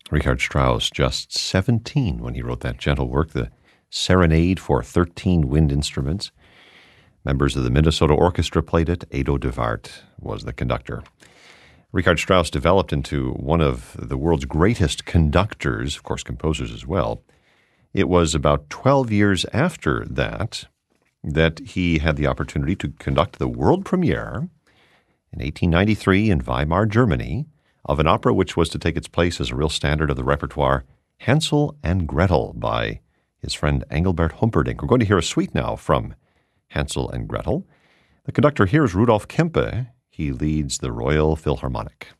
Richard Strauss, just 17 when he wrote that gentle work, the Serenade for 13 Wind Instruments. Members of the Minnesota Orchestra played it. Edo de Waart was the conductor. Richard Strauss developed into one of the world's greatest conductors, of course composers as well. It was about 12 years after that he had the opportunity to conduct the world premiere in 1893 in Weimar, Germany, of an opera which was to take its place as a real standard of the repertoire, Hansel and Gretel, by his friend Engelbert Humperdinck. We're going to hear a suite now from Hansel and Gretel. The conductor here is Rudolf Kempe. He leads the Royal Philharmonic.